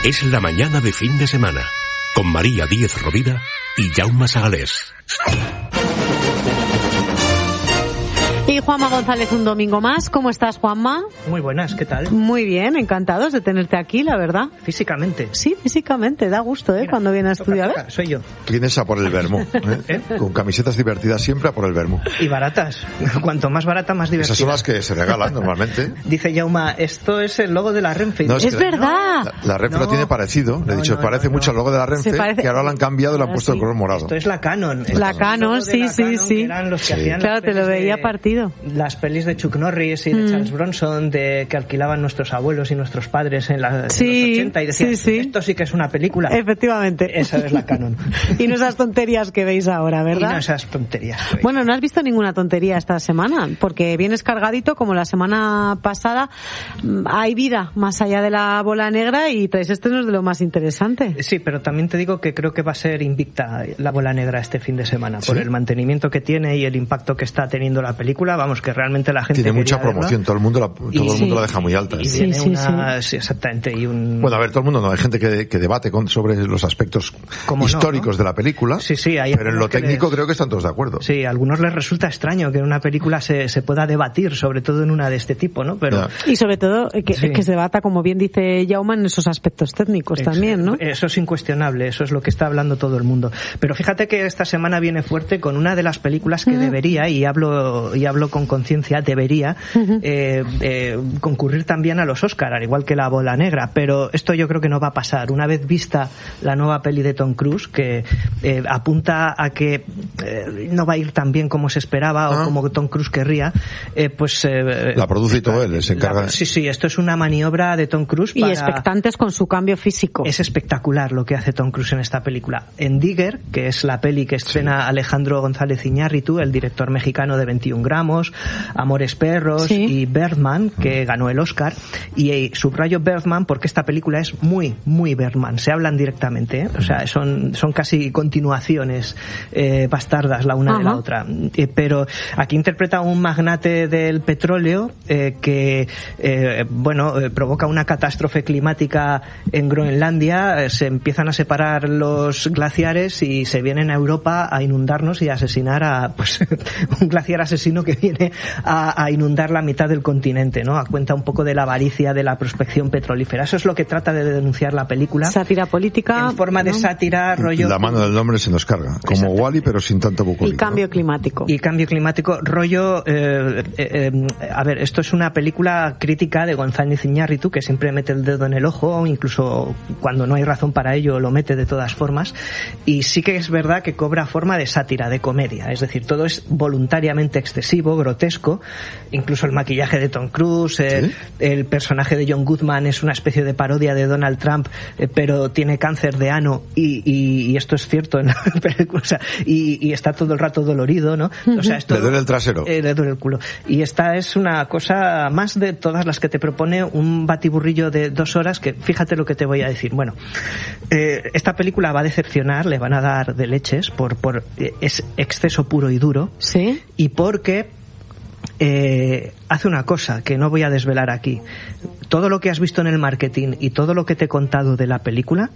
Es la mañana de fin de semana, con María Díez Rovira y Jaume Sagalés. Y Juanma González un domingo más. ¿Cómo estás, Juanma? Muy buenas, ¿qué tal? Muy bien, encantados de tenerte aquí, la verdad. Físicamente. Sí, físicamente, da gusto, Mira, cuando viene a estudiar. Toca, soy yo. Vienes a por el vermú, con camisetas divertidas siempre a por el vermú. Y baratas. Cuanto más barata, más divertida. Esas son las que se regalan normalmente. Dice Jaume, esto es el logo de la Renfe. No, es verdad. La Renfe lo tiene parecido. Le he dicho, parece mucho al logo de la Renfe, que ahora lo han cambiado y lo han puesto de color morado. Esto es la Canon. La Canon, sí. Eran los que hacían claro, te lo veía partido. Las pelis de Chuck Norris y de Charles Bronson que alquilaban nuestros abuelos y nuestros padres en los 80 y decían, esto sí que es una película. Efectivamente. Esa es la Canon. Y no esas tonterías que veis ahora, ¿verdad? Y no esas tonterías. Bueno, no has visto ninguna tontería esta semana, porque vienes cargadito como la semana pasada. Hay vida más allá de la bola negra y traes estrenos de lo más interesante. Sí, pero también te digo que creo que va a ser invicta la bola negra este fin de semana, por el mantenimiento que tiene y el impacto que está teniendo la película. Vamos, que realmente la gente tiene mucha promoción, todo el mundo la deja muy alta. Y viene sí, exactamente. Bueno, a ver, todo el mundo no, hay gente que debate sobre los aspectos históricos de la película, pero en lo técnico creo que están todos de acuerdo. Sí, a algunos les resulta extraño que en una película se pueda debatir, sobre todo en una de este tipo, ¿no? Pero y sobre todo que se debata, como bien dice Jaume, en esos aspectos técnicos también, ¿no? Eso es incuestionable, eso es lo que está hablando todo el mundo. Pero fíjate que esta semana viene fuerte con una de las películas que debería, y hablo con conciencia, debería concurrir también a los Oscar, al igual que la bola negra, pero esto yo creo que no va a pasar. Una vez vista la nueva peli de Tom Cruise, que apunta a que no va a ir tan bien como se esperaba o como Tom Cruise querría, la produce y todo él, se encarga. Sí, esto es una maniobra de Tom Cruise y expectantes con su cambio físico. Es espectacular lo que hace Tom Cruise en esta película. En Digger, que es la peli que estrena Alejandro González Iñárritu, el director mexicano de 21 gramos, Amores Perros y Birdman, que ganó el Oscar, y subrayo Birdman porque esta película es muy, muy Birdman, se hablan directamente, o sea, son casi continuaciones bastardas la una de la otra, pero aquí interpreta un magnate del petróleo que provoca una catástrofe climática en Groenlandia, se empiezan a separar los glaciares y se vienen a Europa a inundarnos y a asesinar a un glaciar asesino que viene a inundar la mitad del continente, ¿no? A cuenta un poco de la avaricia de la prospección petrolífera. Eso es lo que trata de denunciar la película. Sátira política. En forma de sátira, rollo... La mano del nombre se nos carga. Como Wall-E, pero sin tanto bucólico. Y cambio climático. Y cambio climático, rollo... a ver, esto es una película crítica de González Iñárritu, que siempre mete el dedo en el ojo, incluso cuando no hay razón para ello, lo mete de todas formas. Y sí que es verdad que cobra forma de sátira, de comedia. Es decir, todo es voluntariamente excesivo, grotesco. Incluso el maquillaje de Tom Cruise, el personaje de John Goodman es una especie de parodia de Donald Trump, pero tiene cáncer de ano y esto es cierto en la película, y está todo el rato dolorido, ¿no? O sea, esto, le duele el trasero. Le duele el culo. Y esta es una cosa más de todas las que te propone un batiburrillo de 2 horas, que fíjate lo que te voy a decir. Bueno, esta película va a decepcionar, le van a dar de leches por es exceso puro y duro. Sí. Y porque hace una cosa que no voy a desvelar aquí. Todo lo que has visto en el marketing y todo lo que te he contado de la película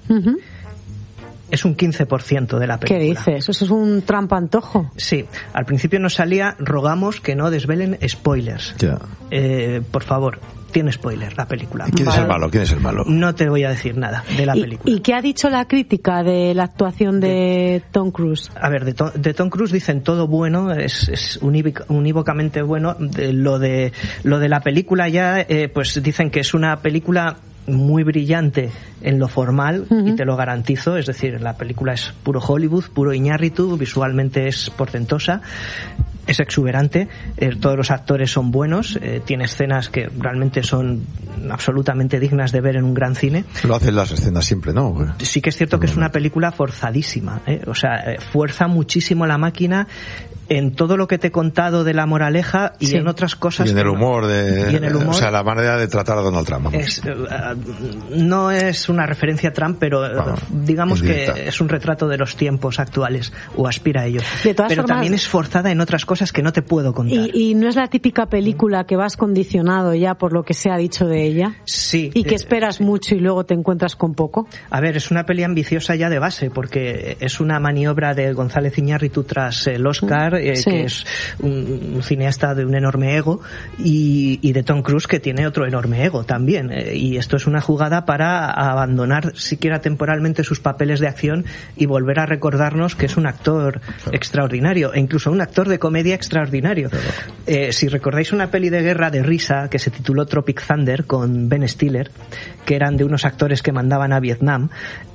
es un 15% de la película. ¿Qué dices? ¿Eso es un trampa-antojo? Sí. Al principio nos salía, rogamos que no desvelen spoilers. Ya. Por favor. Tiene spoiler la película. ¿Quién es el malo? ¿Quién es el malo? No te voy a decir nada de la película. ¿Y qué ha dicho la crítica de la actuación de Tom Cruise? A ver, de Tom Cruise dicen todo bueno, es unívocamente bueno. Lo de la película ya, pues dicen que es una película muy brillante en lo formal, y te lo garantizo, es decir, la película es puro Hollywood, puro Iñárritu, visualmente es portentosa, es exuberante, todos los actores son buenos, tiene escenas que realmente son absolutamente dignas de ver en un gran cine. Lo hacen las escenas siempre, ¿no? Sí que es cierto que es una película forzadísima, o sea, fuerza muchísimo la máquina. en todo lo que te he contado de la moraleja y en otras cosas. Y en el humor o sea, la manera de tratar a Donald Trump. No es una referencia a Trump, pero digamos indirecta. Que es un retrato de los tiempos actuales, o aspira a ello. De todas pero formas, también es forzada en otras cosas que no te puedo contar. Y no es la típica película que vas condicionado ya por lo que se ha dicho de ella. Sí. Y que esperas mucho y luego te encuentras con poco. A ver, es una peli ambiciosa ya de base, porque es una maniobra de González Iñárritu tras el Oscar, que es un cineasta de un enorme ego, y de Tom Cruise, que tiene otro enorme ego también. Y esto es una jugada para abandonar siquiera temporalmente sus papeles de acción y volver a recordarnos que es un actor extraordinario, e incluso un actor de comedia extraordinario. Si recordáis una peli de guerra de risa que se tituló Tropic Thunder con Ben Stiller, que eran de unos actores que mandaban a Vietnam,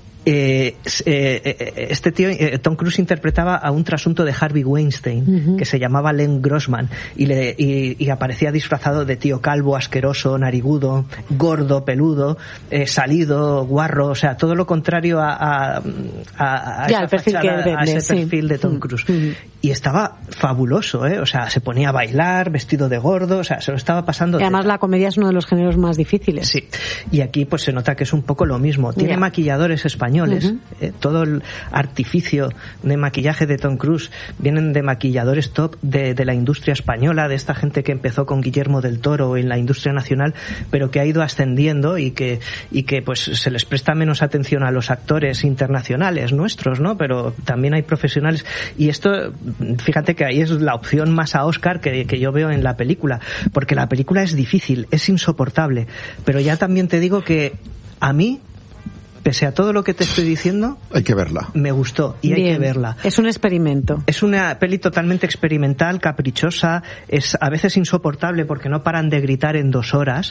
este tío, Tom Cruise, interpretaba a un trasunto de Harvey Weinstein que se llamaba Len Grossman y aparecía disfrazado de tío calvo, asqueroso, narigudo, gordo, peludo, salido, guarro, o sea, todo lo contrario a ese perfil de Tom Cruise. Y estaba fabuloso, o sea, se ponía a bailar vestido de gordo, o sea, se lo estaba pasando. Y además la comedia es uno de los géneros más difíciles. Sí, y aquí pues se nota que es un poco lo mismo. Tiene maquilladores españoles. Todo el artificio de maquillaje de Tom Cruise vienen de maquilladores top de la industria española, de esta gente que empezó con Guillermo del Toro en la industria nacional, pero que ha ido ascendiendo y que pues se les presta menos atención a los actores internacionales nuestros, ¿no? Pero también hay profesionales, y esto, fíjate que ahí es la opción más a Oscar que yo veo en la película, porque la película es difícil, es insoportable, pero ya también te digo que a mí, pese a todo lo que te estoy diciendo, hay que verla. Me gustó y hay que verla. Es un experimento. Es una peli totalmente experimental, caprichosa, es a veces insoportable porque no paran de gritar en 2 horas,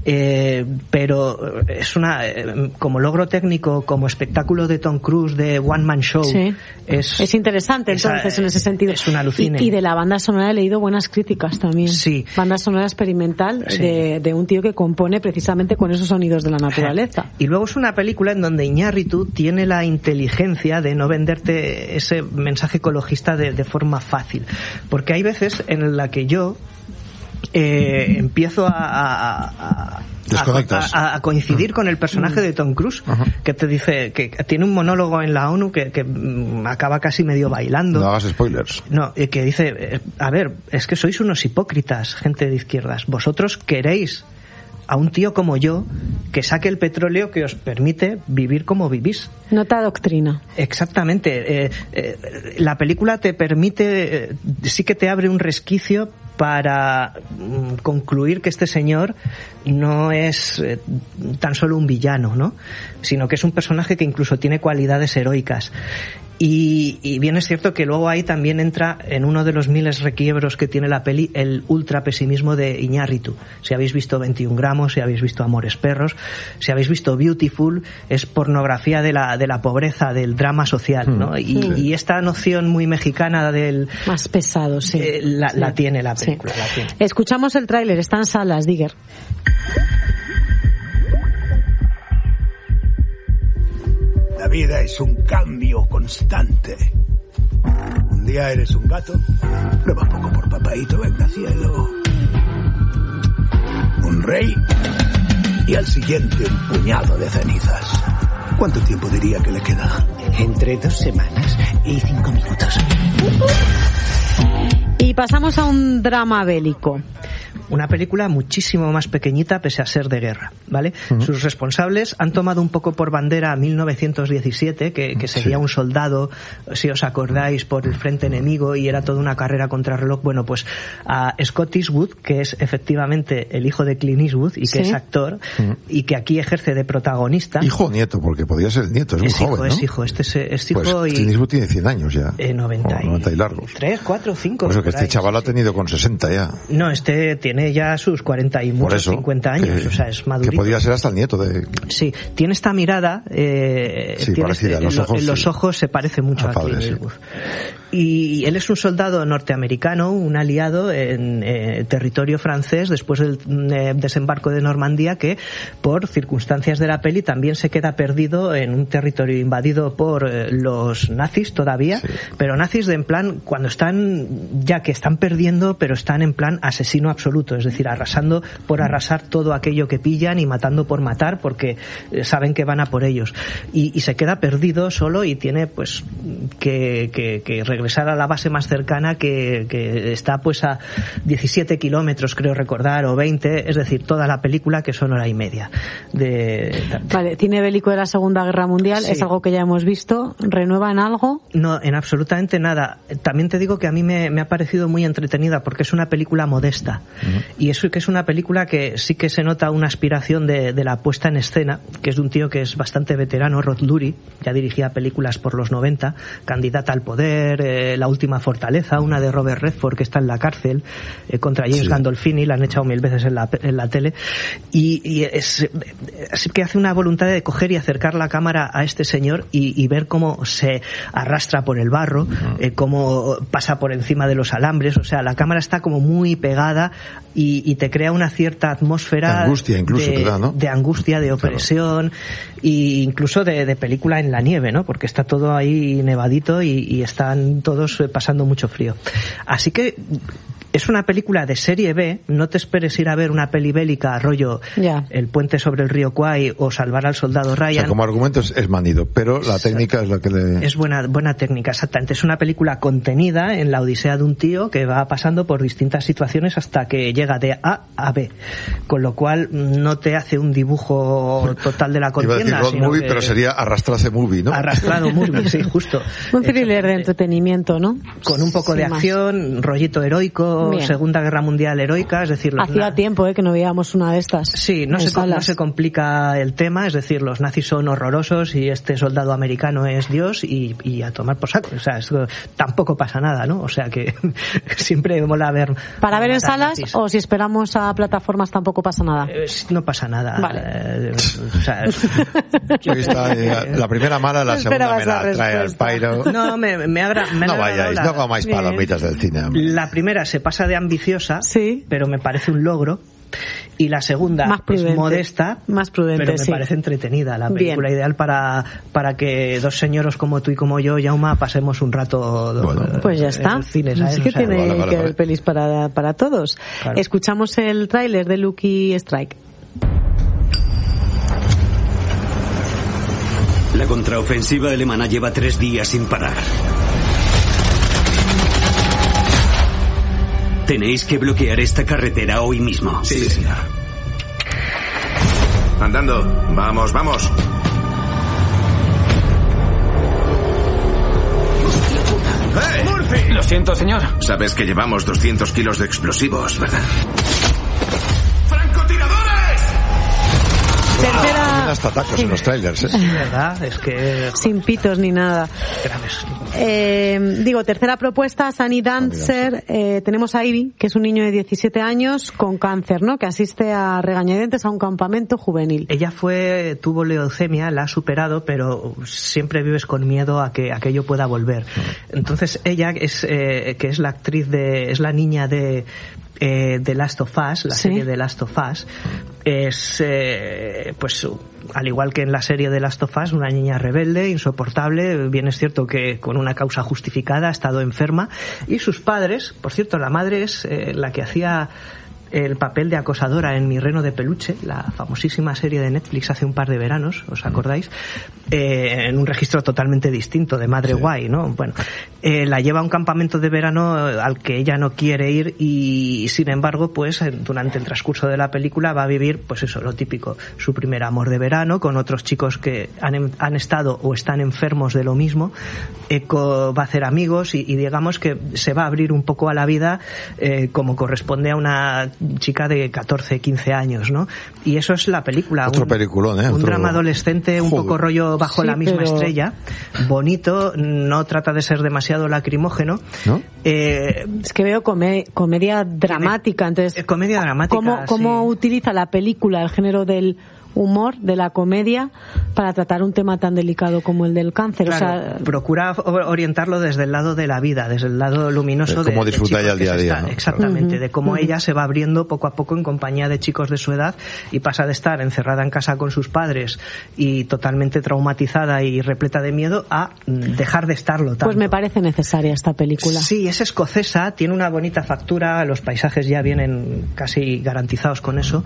pero es como logro técnico, como espectáculo de Tom Cruise, de One Man Show. Sí. Es interesante entonces en ese sentido. Es un alucine. Y de la banda sonora he leído buenas críticas también. Sí. Banda sonora experimental de un tío que compone precisamente con esos sonidos de la naturaleza. Y luego es una película en donde Iñárritu tiene la inteligencia de no venderte ese mensaje ecologista de forma fácil, porque hay veces en la que yo empiezo a coincidir con el personaje de Tom Cruise, que te dice que tiene un monólogo en la ONU que acaba casi medio bailando. No hagas spoilers. No, que dice, a ver, es que sois unos hipócritas, gente de izquierdas. Vosotros queréis a un tío como yo que saque el petróleo que os permite vivir como vivís. No te adoctrina. Exactamente. La película te permite, sí que te abre un resquicio para concluir que este señor no es tan solo un villano, ¿no? Sino que es un personaje que incluso tiene cualidades heroicas. Y bien es cierto que luego ahí también entra en uno de los miles requiebros que tiene la peli el ultra pesimismo de Iñárritu. Si habéis visto 21 gramos, si habéis visto Amores Perros, si habéis visto Beautiful, es pornografía de la pobreza, del drama social, ¿no? Y esta noción muy mexicana del... Más pesado, sí. La tiene la película. Sí. La tiene. Escuchamos el tráiler, está en salas, Digger. La vida es un cambio constante. Un día eres un gato, prueba poco por papaíto, venga cielo. Un rey y al siguiente un puñado de cenizas. ¿Cuánto tiempo diría que le queda? Entre 2 semanas y 5 minutos. Y pasamos a un drama bélico. Una película muchísimo más pequeñita pese a ser de guerra, ¿vale? Sus responsables han tomado un poco por bandera 1917, que sería un soldado, si os acordáis, por el frente enemigo y era toda una carrera contra reloj. Bueno, pues a Scott Eastwood, que es efectivamente el hijo de Clint Eastwood y que es actor y que aquí ejerce de protagonista. Hijo o nieto, porque podría ser nieto, es muy joven, ¿no? Es hijo, es hijo. Pues Clint Eastwood tiene 100 años ya. 90 y largos. 3, 4, 5. Por eso que este chaval lo ha tenido con 60 ya. No, este tiene tiene ya sus 40 y muchos, 50 años, o sea, es madurito. Que podía ser hasta el nieto de... Sí, tiene esta mirada, parecida, los ojos se parece mucho a Clint Eastwood. Y él es un soldado norteamericano, un aliado en territorio francés después del desembarco de Normandía, que por circunstancias de la peli también se queda perdido en un territorio invadido por los nazis todavía, pero nazis de en plan cuando están, ya que están perdiendo, pero están en plan asesino absoluto, es decir, arrasando por arrasar todo aquello que pillan y matando por matar, porque saben que van a por ellos, y se queda perdido solo y tiene pues que regresar a la base más cercana, que está pues a 17 kilómetros creo recordar, o 20, es decir, toda la película, que son hora y media Vale, cine bélico de la Segunda Guerra Mundial, es algo que ya hemos visto. ¿Renueva en algo? No, en absolutamente nada. También te digo que a mí me ha parecido muy entretenida, porque es una película modesta, y eso que es una película que sí que se nota una aspiración de la puesta en escena, que es de un tío que es bastante veterano, Rod Lurie, ya dirigía películas por los 90, Candidata al poder, La última fortaleza, una de Robert Redford que está en la cárcel, contra James Gandolfini, la han echado 1000 veces en la tele, y es que hace una voluntad de coger y acercar la cámara a este señor y ver cómo se arrastra por el barro, cómo pasa por encima de los alambres, o sea, la cámara está como muy pegada y te crea una cierta atmósfera de angustia, incluso te da, ¿no? De angustia, de opresión, e incluso de película en la nieve, ¿no? Porque está todo ahí nevadito y están todos pasando mucho frío. Así que es una película de serie B, no te esperes ir a ver una peli bélica rollo El puente sobre el río Kwai o Salvar al soldado Ryan. O sea, como argumento es manido, pero la técnica es lo que le... Es buena técnica, exactamente. Es una película contenida en la odisea de un tío que va pasando por distintas situaciones hasta que llega de A a B, con lo cual no te hace un dibujo total de la contienda. Iba a decir road movie, pero sería arrastrarse movie, ¿no? Arrastrado movie, sí, justo. Un thriller de entretenimiento, ¿no? Con un poco de acción, rollito heroico. Bien. Segunda Guerra Mundial heroica, es decir... Hacía tiempo que no veíamos una de estas. Sí, no se complica el tema, es decir, los nazis son horrorosos y este soldado americano es Dios y a tomar por saco. O sea, tampoco pasa nada, ¿no? O sea que siempre mola ver... ¿Para ver en salas nazis. O si esperamos a plataformas tampoco pasa nada? No pasa nada. Vale. O sea, aquí está, la primera mala, la segunda me la trae al pairo. No, me no vayáis, no comáis palomitas del cine. La primera se pasa de ambiciosa, pero me parece un logro. Y la segunda es modesta, más prudente, pero me parece entretenida. La película ideal para que dos señoros como tú y como yo, Jaume, pasemos un rato pues ya está. Cine, es que tiene que haber pelis para todos. Claro. Escuchamos el tráiler de Lucky Strike. La contraofensiva alemana lleva 3 días sin parar. Tenéis que bloquear esta carretera hoy mismo. Sí, señor. Andando. Vamos, vamos. ¡Hey! ¡Murphy! Lo siento, señor. Sabes que llevamos 200 kilos de explosivos, ¿verdad? Tercera... hasta tacos en los trailers, ¿eh? Sí, verdad, es que... Sin pitos ni nada. Tercera propuesta, Sunny Dancer. Tenemos a Ivy, que es un niño de 17 años con cáncer, ¿no? Que asiste a regañadientes a un campamento juvenil. Ella tuvo leucemia, la ha superado, pero siempre vives con miedo a que aquello pueda volver. Entonces ella que es la actriz es la niña de The Last of Us, la serie de Last of Us, es pues al igual que en la serie de Last of Us, una niña rebelde, insoportable. Bien es cierto que con una causa justificada, ha estado enferma, y sus padres, por cierto, la madre es la que hacía el papel de acosadora en Mi reno de peluche, la famosísima serie de Netflix hace un par de veranos, ¿os acordáis? En un registro totalmente distinto, de madre guay, ¿no? Bueno, la lleva a un campamento de verano al que ella no quiere ir, y sin embargo, pues durante el transcurso de la película va a vivir, pues eso, lo típico, su primer amor de verano con otros chicos que han estado o están enfermos de lo mismo. Va a hacer amigos y digamos que se va a abrir un poco a la vida, como corresponde a una chica de 14, 15 años, ¿no? Y eso es la película. Otro peliculón, un drama adolescente, un poco rollo Bajo la misma estrella, bonito, no trata de ser demasiado lacrimógeno. ¿No? Es que veo comedia dramática, entonces... Comedia dramática, ¿Cómo utiliza la película el género del humor, de la comedia, para tratar un tema tan delicado como el del cáncer? Claro, o sea, procura orientarlo desde el lado de la vida, desde el lado luminoso de cómo disfruta ella el día a día, ¿no? Exactamente, de cómo ella se va abriendo poco a poco en compañía de chicos de su edad y pasa de estar encerrada en casa con sus padres y totalmente traumatizada y repleta de miedo a dejar de estarlo tanto. Pues me parece necesaria esta película. Sí, es escocesa, tiene una bonita factura, los paisajes ya vienen casi garantizados con eso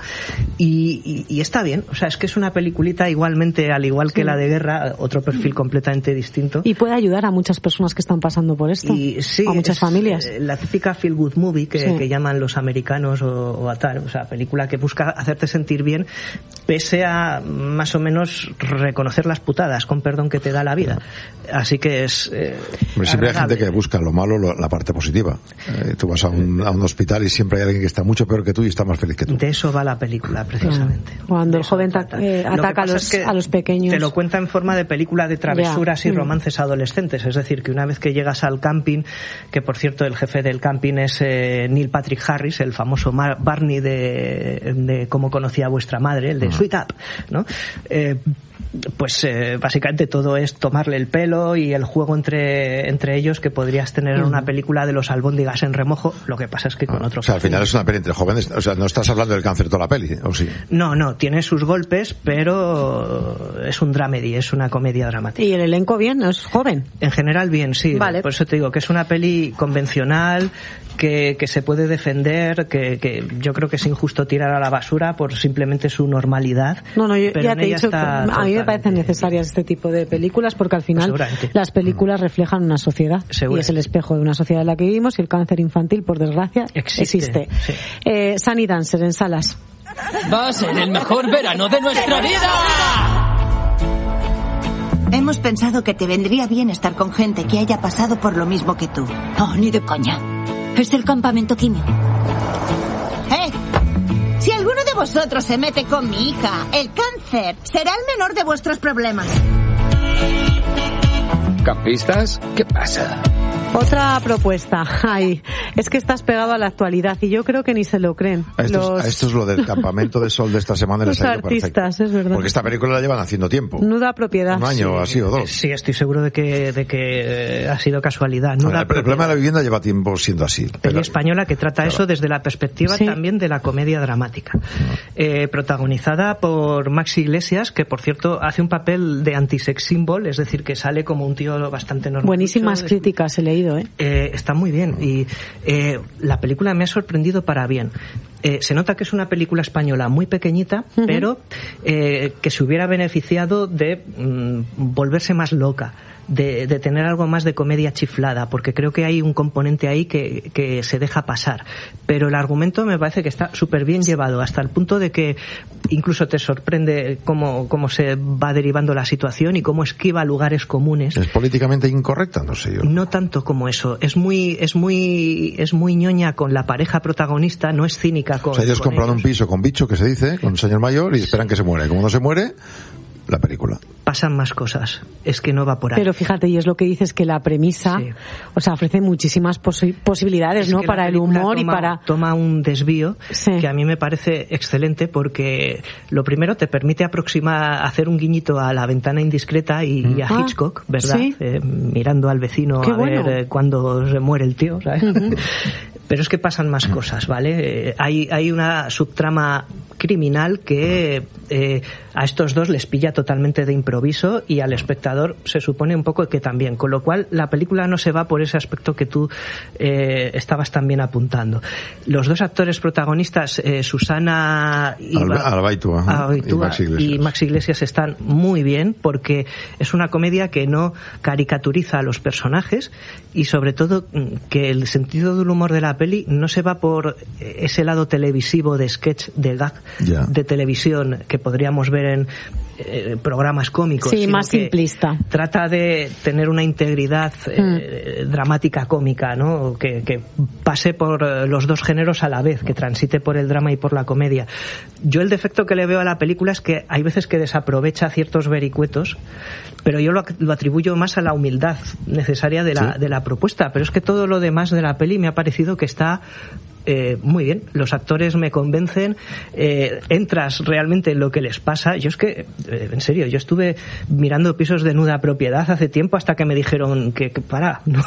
y está bien. O sea, es que es una peliculita igualmente, al igual que la de guerra, otro perfil completamente distinto. Y puede ayudar a muchas personas que están pasando por esto. Y sí, a muchas familias. La típica feel good movie que llaman los americanos o a tal. O sea, película que busca hacerte sentir bien pese a más o menos reconocer las putadas, con perdón, que te da la vida. Así que es siempre hay gente que busca lo malo, la parte positiva. Tú vas a un hospital y siempre hay alguien que está mucho peor que tú y está más feliz que tú. De eso va la película, precisamente. Cuando el joven ataca a los pequeños. Te lo cuenta en forma de película de travesuras y romances adolescentes. Es decir, que una vez que llegas al camping, que por cierto el jefe del camping es Neil Patrick Harris, el famoso Barney de Cómo conocía a vuestra madre, el de Sweet Up, ¿no? Pues básicamente todo es tomarle el pelo y el juego entre ellos que podrías tener en una película de los albóndigas en remojo. Lo que pasa es que con otro... O sea, al final es una peli entre jóvenes. O sea, no estás hablando del cáncer toda la peli, ¿o sí? No, tiene sus golpes, pero es un dramedy, es una comedia dramática. ¿Y el elenco bien? ¿Es joven? En general bien, sí. Vale. Por eso te digo que es una peli convencional, que se puede defender, que yo creo que es injusto tirar a la basura por simplemente su normalidad. No, yo ya te he dicho que a mí me parecen necesarias este tipo de películas porque al final las películas reflejan una sociedad y es el espejo de una sociedad en la que vivimos y el cáncer infantil, por desgracia, existe. Sí. Sunny Dancer en salas. Va a ser el mejor verano de nuestra vida. Hemos pensado que te vendría bien estar con gente que haya pasado por lo mismo que tú. Oh, ni de coña. Es el campamento quimio. Si alguno de vosotros se mete con mi hija, el cáncer será el menor de vuestros problemas. ¿Campistas? ¿Qué pasa? Otra propuesta. Ay, es que estás pegado a la actualidad y yo creo que ni se lo creen. Esto es lo del campamento de sol de esta semana. Los artistas, perfecto. Es verdad. Porque esta película la llevan haciendo tiempo. Nuda propiedad. Un año así o dos. Sí, estoy seguro de que ha sido casualidad. El problema de la vivienda lleva tiempo siendo así. Peli española que trata eso desde la perspectiva también de la comedia dramática. Protagonizada por Maxi Iglesias, que por cierto hace un papel de anti-sex symbol, es decir, que sale como un tío bastante normal. Buenísimas críticas he leído. Está muy bien y la película me ha sorprendido para bien. Se nota que es una película española muy pequeñita, pero que se hubiera beneficiado de volverse más loca, de tener algo más de comedia chiflada, porque creo que hay un componente ahí que se deja pasar. Pero el argumento me parece que está súper bien llevado, hasta el punto de que incluso te sorprende cómo se va derivando la situación y cómo esquiva lugares comunes. ¿Es políticamente incorrecta? No sé yo. No tanto como eso. Es muy ñoña con la pareja protagonista, no es cínica con... O sea, ellos compran un piso con bicho, que se dice, con un señor mayor, y esperan que se muera. Y como no se muere, la película. Pasan más cosas. Es que no va por ahí. Pero fíjate, y es lo que dices, que la premisa, o sea, ofrece muchísimas posibilidades, ¿no? Para el humor y para... Toma un desvío que a mí me parece excelente, porque lo primero te permite hacer un guiñito a La ventana indiscreta y a Hitchcock, ¿verdad? ¿Sí? Mirando al vecino ver cuando se muere el tío, ¿sabes? Pero es que pasan más cosas, ¿vale? Hay una subtrama criminal que a estos dos les pilla totalmente de improviso y al espectador se supone un poco que también, con lo cual la película no se va por ese aspecto que tú estabas también apuntando. Los dos actores protagonistas, Susana Albaitua y Maxi Iglesias, están muy bien, porque es una comedia que no caricaturiza a los personajes y sobre todo que el sentido del humor de la peli no se va por ese lado televisivo de sketch, de gag de televisión que podríamos ver programas cómicos. Sí, más simplista. Trata de tener una integridad dramática cómica, ¿no? Que pase por los dos géneros a la vez, que transite por el drama y por la comedia. Yo el defecto que le veo a la película es que hay veces que desaprovecha ciertos vericuetos, pero yo lo atribuyo más a la humildad necesaria de la propuesta. Pero es que todo lo demás de la peli me ha parecido que está muy bien. Los actores me convencen, entras realmente en lo que les pasa. Yo es que, en serio, yo estuve mirando pisos de nuda propiedad hace tiempo hasta que me dijeron que para, no,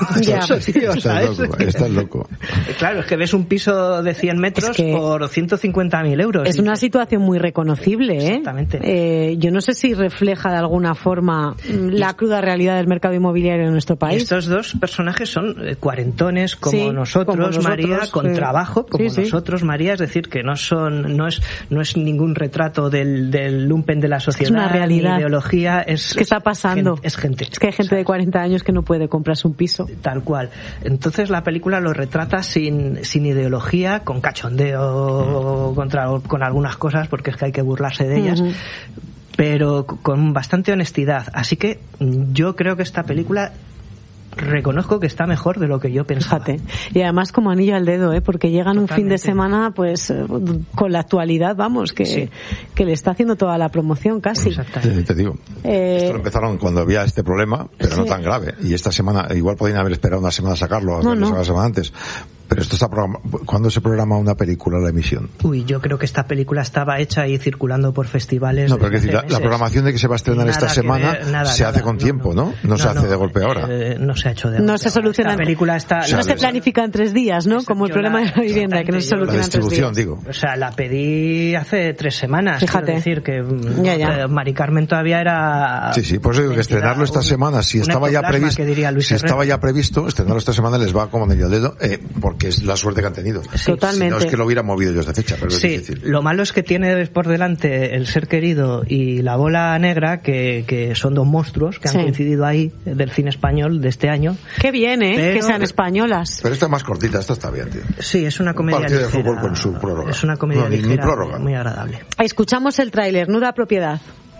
estás loco. Claro, es que ves un piso de 100 metros por 150.000 euros. Es una situación muy reconocible, ¿eh? Exactamente. Yo no sé si refleja de alguna forma la cruda realidad del mercado inmobiliario en nuestro país. Estos dos personajes son cuarentones como nosotros, María, con trabajo como nosotros, María, es decir, que no es ningún retrato del lumpen de la sociedad, es una realidad. Ni ideología, ¿Qué está pasando? Es gente. Es que hay gente de 40 años que no puede comprarse un piso. Tal cual. Entonces la película lo retrata sin ideología, con cachondeo con algunas cosas, porque es que hay que burlarse de ellas. Pero con bastante honestidad. Así que yo creo que esta película reconozco que está mejor de lo que yo pensaba. Fíjate. Y además como anillo al dedo, porque llegan un fin de semana pues con la actualidad, vamos, que le está haciendo toda la promoción casi. Exactamente. Te digo, esto lo empezaron cuando había este problema, pero no tan grave. Y esta semana, igual podían haber esperado una semana a sacarlo, una semana antes. Pero esto está ¿cuándo se programa una película, la emisión? Yo creo que esta película estaba hecha y circulando por festivales. No, pero es decir, la programación de que se va a estrenar esta semana se hace con tiempo, ¿no? No se hace de golpe ahora. No se ha hecho de golpe. No se soluciona. Esta película no se planifica en 3 días, ¿no? Como el problema de la vivienda, que no se soluciona en 3 días. Digo. O sea, la pedí hace 3 semanas. Fíjate. Quiero decir que Mari Carmen todavía era. Sí, por eso digo que estrenarlo esta semana, si estaba ya previsto, estrenarlo esta semana les va como anillo al dedo, porque es la suerte que han tenido. Totalmente. Si no es que lo hubiera movido yo esta fecha, pero es difícil. Lo malo es que tiene por delante El ser querido y La bola negra, que son 2 monstruos que han coincidido ahí del cine español de este año. Qué bien, que sean españolas. Pero esta es más cortita, esta está bien, tío. Sí, es una comedia ligera. Un partido de fútbol con su prórroga. Es una comedia ligera, muy agradable. Escuchamos el tráiler, Nuda propiedad.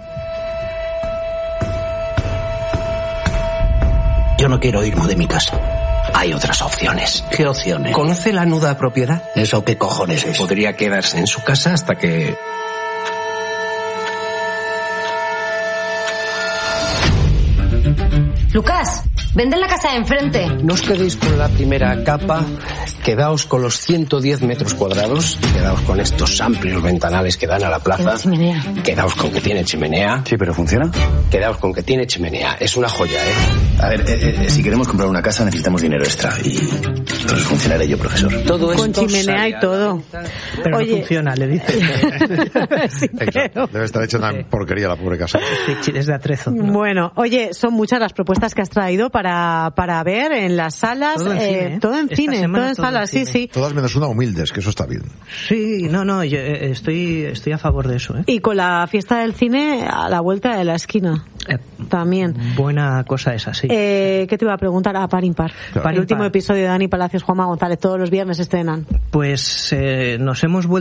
Yo no quiero irme de mi casa. Hay otras opciones. ¿Qué opciones? ¿Conoce la nuda propiedad? ¿Eso qué cojones es? Podría quedarse en su casa hasta que... Lucas, vende la casa de enfrente. No os quedéis con la primera capa, quedaos con los 110 metros cuadrados, quedaos con estos amplios ventanales que dan a la plaza. Chimenea. Quedaos con que tiene chimenea. Sí, pero ¿funciona? Quedaos con que tiene chimenea. Es una joya, A ver, si queremos comprar una casa necesitamos dinero extra y entonces funcionaré yo, profesor. Todo con chimenea y todo. Pero no funciona, le dice. Sí, pero... Debe estar hecha una porquería la pobre casa. Es de atrezo. ¿No? Bueno, oye, son muchas las propuestas que has traído para ver en las salas. Todo en cine, todo en salas, sí. Todas menos una humildes, que eso está bien. Sí, yo estoy a favor de eso. Y con la fiesta del cine a la vuelta de la esquina. También. Buena cosa esa, sí. ¿Qué te iba a preguntar? Par impar. Claro. El último episodio de Dani Palacios, Juanma González, todos los viernes estrenan. Pues nos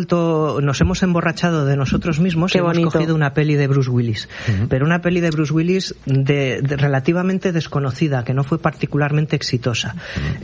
hemos emborrachado de nosotros mismos. Qué hemos bonito. Cogido una peli de Bruce Willis. Pero una peli de Bruce Willis de relativamente desconocida, que no fue particularmente exitosa.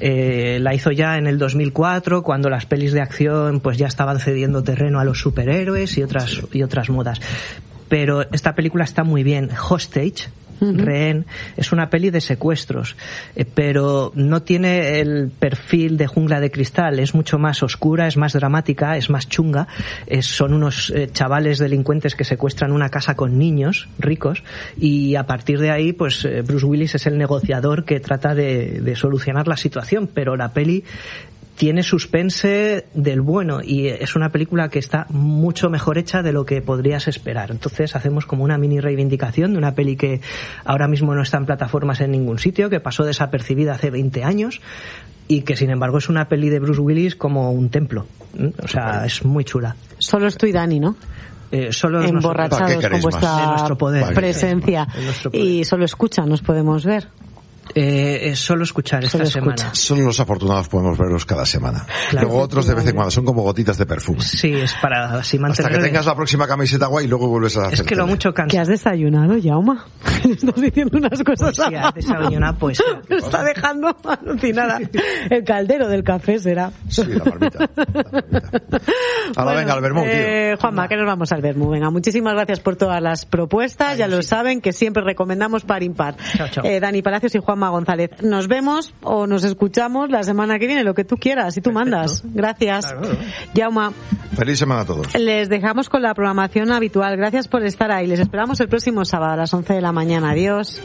La hizo ya en el 2004, cuando las pelis de acción pues ya estaban cediendo terreno a los superhéroes y otras modas. Pero esta película está muy bien. Hostage, Rehén, es una peli de secuestros, pero no tiene el perfil de Jungla de Cristal, es mucho más oscura, es más dramática, es más chunga. Son unos chavales delincuentes que secuestran una casa con niños ricos y a partir de ahí pues Bruce Willis es el negociador que trata de solucionar la situación, pero la peli tiene suspense del bueno y es una película que está mucho mejor hecha de lo que podrías esperar. Entonces hacemos como una mini reivindicación de una peli que ahora mismo no está en plataformas en ningún sitio, que pasó desapercibida hace 20 años y que sin embargo es una peli de Bruce Willis como un templo. O sea, es muy chula. Solo estoy Dani, ¿no? Solo emborrachados con vuestra poder, presencia y solo escucha nos podemos ver. Solo escuchar esta semana. Solo los afortunados podemos verlos cada semana. Claro, luego otros de vez en cuando, son como gotitas de perfume. Sí, es para así mantener... Hasta que tengas la próxima camiseta guay y luego vuelves a hacer. Es que lo mucho cansa. ¿Qué has desayunado, Jauma? Estás diciendo unas cosas. Pues sí, has desayunado, pues. Me está dejando alucinada. El caldero del café será. Sí, la barbita. Ahora venga, al vermú, tío. Juanma, que nos vamos al vermú. Venga, muchísimas gracias por todas las propuestas. Ya lo saben, que siempre recomendamos par impar. Chao. Dani Palacios y Juanma González. Nos vemos o nos escuchamos la semana que viene, lo que tú quieras, si tú mandas. Gracias. Claro. Jauma. Feliz semana a todos. Les dejamos con la programación habitual. Gracias por estar ahí. Les esperamos el próximo sábado a las 11 de la mañana. Adiós.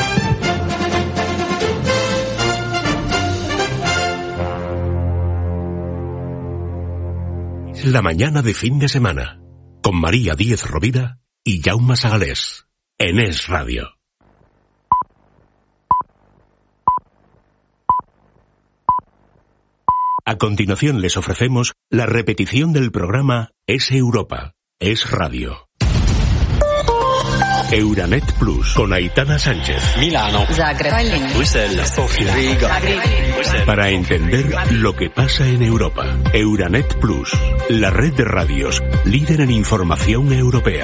La mañana de fin de semana, con María Díez Rovira y Jaume Sagalés, en Es Radio. A continuación les ofrecemos la repetición del programa Es Europa, Es Radio. Euranet Plus con Aitana Sánchez. Milano. Zagreb. Bruselas. Sofía. Riga. Para entender lo que pasa en Europa. Euranet Plus, la red de radios líder en información europea.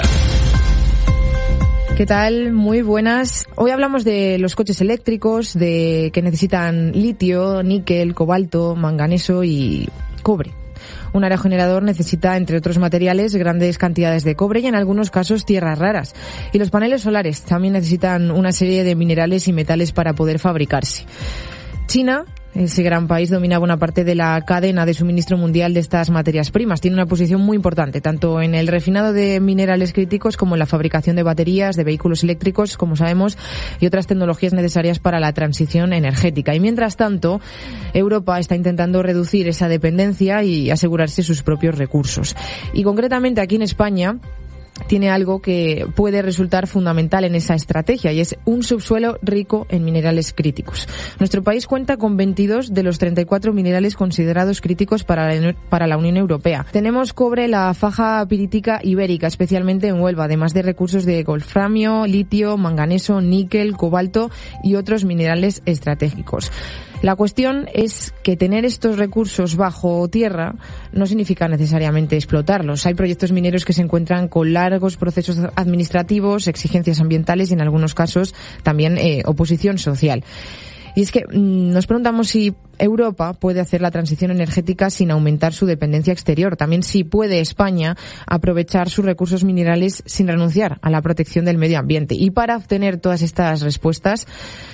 ¿Qué tal? Muy buenas. Hoy hablamos de los coches eléctricos, de que necesitan litio, níquel, cobalto, manganeso y cobre. Un aerogenerador necesita, entre otros materiales, grandes cantidades de cobre y en algunos casos tierras raras. Y los paneles solares también necesitan una serie de minerales y metales para poder fabricarse. China, ese gran país, domina buena parte de la cadena de suministro mundial de estas materias primas. Tiene una posición muy importante, tanto en el refinado de minerales críticos como en la fabricación de baterías, de vehículos eléctricos, como sabemos, y otras tecnologías necesarias para la transición energética. Y mientras tanto, Europa está intentando reducir esa dependencia y asegurarse sus propios recursos. Y concretamente aquí en España, tiene algo que puede resultar fundamental en esa estrategia y es un subsuelo rico en minerales críticos. Nuestro país cuenta con 22 de los 34 minerales considerados críticos para la Unión Europea. Tenemos cobre, la faja pirítica ibérica, especialmente en Huelva, además de recursos de wolframio, litio, manganeso, níquel, cobalto y otros minerales estratégicos. La cuestión es que tener estos recursos bajo tierra no significa necesariamente explotarlos. Hay proyectos mineros que se encuentran con largos procesos administrativos, exigencias ambientales y en algunos casos también oposición social. Y es que nos preguntamos si Europa puede hacer la transición energética sin aumentar su dependencia exterior. También si puede España aprovechar sus recursos minerales sin renunciar a la protección del medio ambiente. Y para obtener todas estas respuestas,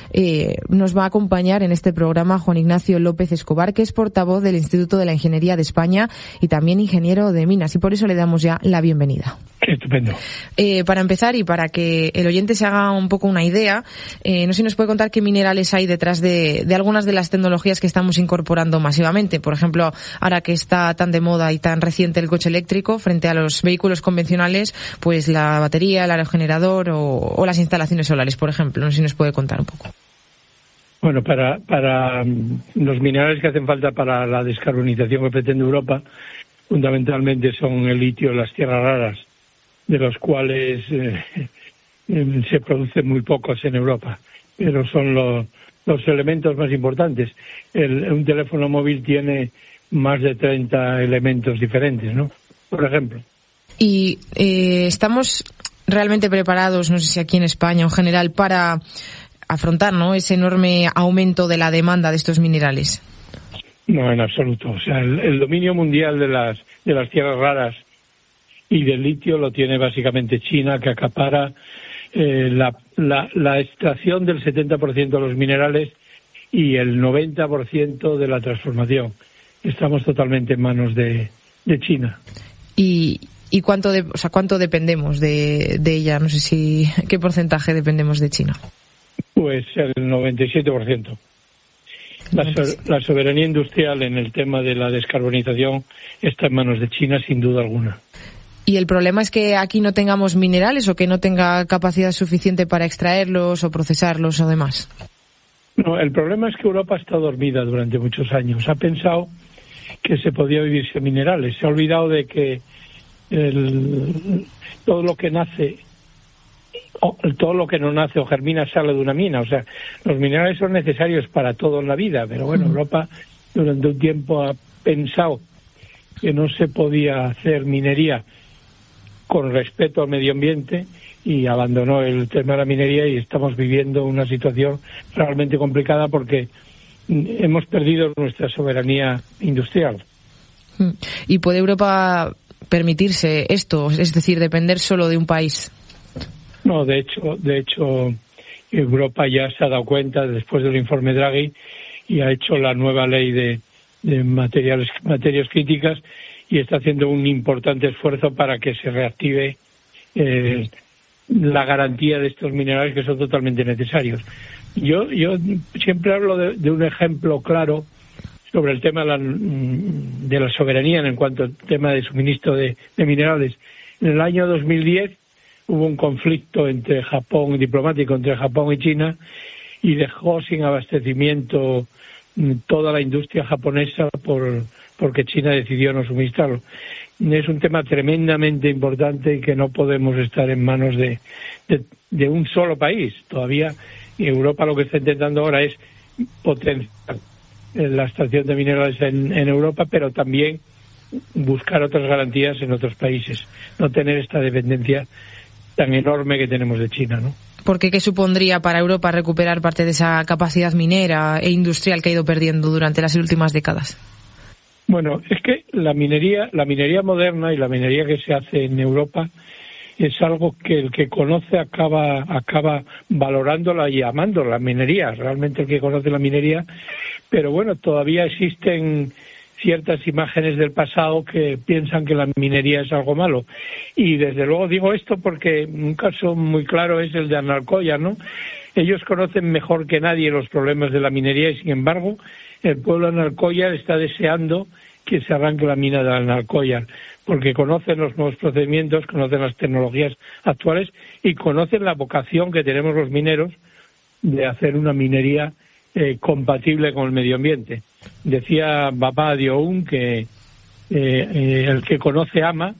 nos va a acompañar en este programa Juan Ignacio López Escobar, que es portavoz del Instituto de la Ingeniería de España y también ingeniero de minas. Y por eso le damos ya la bienvenida. Estupendo. Para empezar y para que el oyente se haga un poco una idea, no sé si nos puede contar qué minerales hay detrás de algunas de las tecnologías que estamos incorporando masivamente. Por ejemplo, ahora que está tan de moda y tan reciente el coche eléctrico frente a los vehículos convencionales, pues la batería, el aerogenerador o las instalaciones solares, por ejemplo. No sé si nos puede contar un poco. Bueno, para los minerales que hacen falta para la descarbonización que pretende Europa, fundamentalmente son el litio, las tierras raras, de los cuales se producen muy pocos en Europa, pero son los elementos más importantes. Un teléfono móvil tiene más de 30 elementos diferentes, ¿no? Por ejemplo. Y estamos realmente preparados, no sé si aquí en España o en general, para afrontar, ¿no?, ese enorme aumento de la demanda de estos minerales. No, en absoluto. O sea, el dominio mundial de las tierras raras y del litio lo tiene básicamente China, que acapara la extracción del 70% de los minerales y el 90% de la transformación. Estamos totalmente en manos de China. ¿Y cuánto dependemos de ella? No sé qué porcentaje dependemos de China. Pues el 97%. La soberanía industrial en el tema de la descarbonización está en manos de China, sin duda alguna. ¿Y el problema es que aquí no tengamos minerales o que no tenga capacidad suficiente para extraerlos o procesarlos o demás? No, el problema es que Europa está dormida durante muchos años. Ha pensado que se podía vivir sin minerales. Se ha olvidado de que todo lo que nace todo lo que no nace o germina sale de una mina. O sea, los minerales son necesarios para todo en la vida, pero bueno, Europa durante un tiempo ha pensado que no se podía hacer minería con respeto al medio ambiente y abandonó el tema de la minería, y estamos viviendo una situación realmente complicada porque hemos perdido nuestra soberanía industrial. ¿Y puede Europa permitirse esto, es decir, depender solo de un país? No, de hecho, Europa ya se ha dado cuenta después del informe Draghi y ha hecho la nueva ley de materias críticas y está haciendo un importante esfuerzo para que se reactive la garantía de estos minerales que son totalmente necesarios. Yo siempre hablo de un ejemplo claro sobre el tema de la soberanía en cuanto al tema de suministro de minerales. En el año 2010 hubo un conflicto diplomático entre Japón y China, y dejó sin abastecimiento toda la industria japonesa porque China decidió no suministrarlo. Es un tema tremendamente importante y que no podemos estar en manos de un solo país. Todavía Europa lo que está intentando ahora es potenciar la extracción de minerales en Europa, pero también buscar otras garantías en otros países, no tener esta dependencia tan enorme que tenemos de China, ¿no? Porque ¿qué supondría para Europa recuperar parte de esa capacidad minera e industrial que ha ido perdiendo durante las últimas décadas? Bueno, es que la minería moderna y la minería que se hace en Europa es algo que el que conoce acaba valorándola y amando la minería, realmente el que conoce la minería, pero bueno, todavía existen ciertas imágenes del pasado que piensan que la minería es algo malo. Y desde luego digo esto porque un caso muy claro es el de Analcoya, ¿no? Ellos conocen mejor que nadie los problemas de la minería y, sin embargo, el pueblo de Analcoya está deseando que se arranque la mina de Analcoya, porque conocen los nuevos procedimientos, conocen las tecnologías actuales y conocen la vocación que tenemos los mineros de hacer una minería compatible con el medio ambiente. Decía Baba Dioun que el que conoce ama,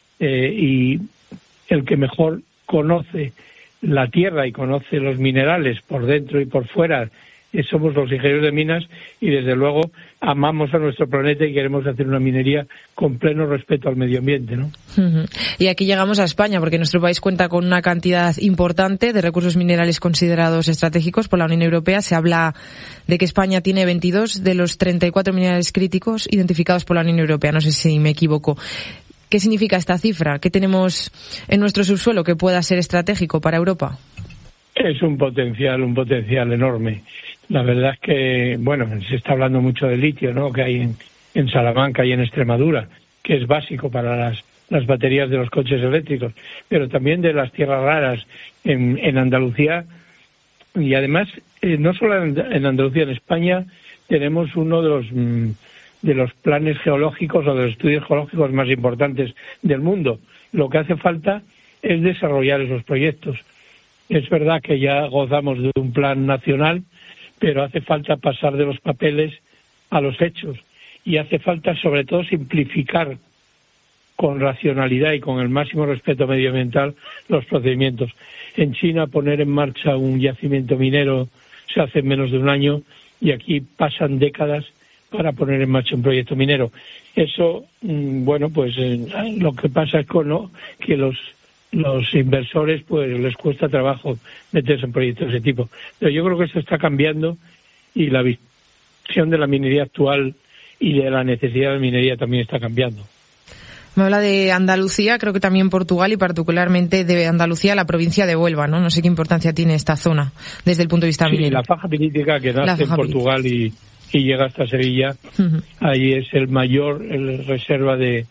y el que mejor conoce la tierra y conoce los minerales por dentro y por fuera somos los ingenieros de minas, y desde luego amamos a nuestro planeta y queremos hacer una minería con pleno respeto al medio ambiente, ¿no? Y aquí llegamos a España, porque nuestro país cuenta con una cantidad importante de recursos minerales considerados estratégicos por la Unión Europea. Se habla de que España tiene 22 de los 34 minerales críticos identificados por la Unión Europea. No sé si me equivoco. ¿Qué significa esta cifra? ¿Qué tenemos en nuestro subsuelo que pueda ser estratégico para Europa? Es un potencial enorme. La verdad es que, bueno, se está hablando mucho del litio, ¿no?, que hay en Salamanca y en Extremadura, que es básico para las baterías de los coches eléctricos, pero también de las tierras raras en Andalucía. Y además, no solo en Andalucía, en España tenemos uno de los planes geológicos o de los estudios geológicos más importantes del mundo. Lo que hace falta es desarrollar esos proyectos. Es verdad que ya gozamos de un plan nacional, pero hace falta pasar de los papeles a los hechos, y hace falta sobre todo simplificar con racionalidad y con el máximo respeto medioambiental los procedimientos. En China poner en marcha un yacimiento minero se hace en menos de un año, y aquí pasan décadas para poner en marcha un proyecto minero. Eso, bueno, pues lo que pasa es que los inversores pues les cuesta trabajo meterse en proyectos de ese tipo. Pero yo creo que esto está cambiando, y la visión de la minería actual y de la necesidad de minería también está cambiando. Me habla de Andalucía, creo que también Portugal, y particularmente de Andalucía, la provincia de Huelva, ¿no? No sé qué importancia tiene esta zona desde el punto de vista minero. La faja pirítica que nace en Portugal y llega hasta Sevilla, ahí es el mayor reserva de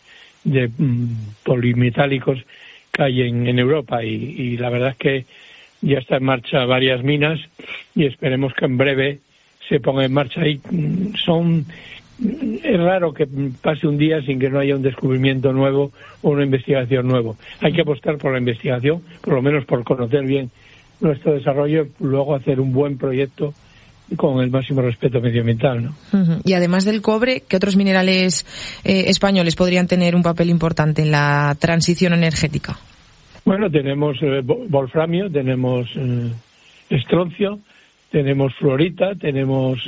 polimetálicos que hay en Europa, y la verdad es que ya está en marcha varias minas y esperemos que en breve se ponga en marcha. Es raro que pase un día sin que no haya un descubrimiento nuevo o una investigación nueva. Hay que apostar por la investigación, por lo menos por conocer bien nuestro desarrollo, luego hacer un buen proyecto con el máximo respeto medioambiental, ¿no? Y además del cobre, ¿qué otros minerales españoles podrían tener un papel importante en la transición energética? Bueno, tenemos wolframio, tenemos estroncio, tenemos fluorita, tenemos